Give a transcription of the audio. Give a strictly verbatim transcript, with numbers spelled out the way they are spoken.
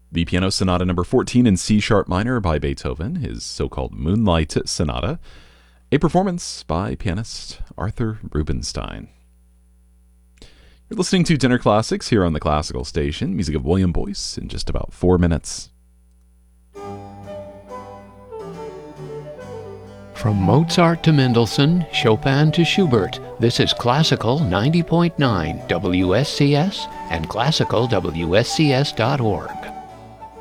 The Piano Sonata number fourteen in C sharp minor by Beethoven, his so-called Moonlight Sonata, a performance by pianist Arthur Rubinstein. You're listening to Dinner Classics here on the Classical Station, music of William Boyce in just about four minutes. From Mozart to Mendelssohn, Chopin to Schubert, this is Classical ninety point nine W S C S and classical W S C S dot org.